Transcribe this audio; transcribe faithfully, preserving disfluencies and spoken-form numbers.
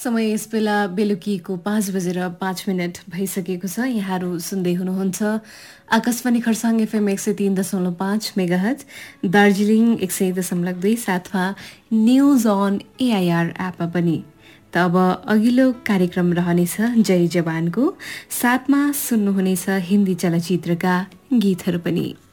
समय यस बेला बेलुकीको पाँच बजेर पाँच मिनट भइसकेको छ। यहाँहरू सुन्दै हुनुहुन्छ आकाशवाणी खरसाङ एफएम एक सय तीन दशमलव पाँच मेगाहर्ज, दार्जिलिङ एक सय दशमलव दुई, साथमा न्युज अन एआइआर एपमा पनि। त अब अघिल्लो कार्यक्रम रहनेछ जय जवानको, साथमा सुन्नुहुनेछ हिन्दी चलचित्रका गीतहरू पनि।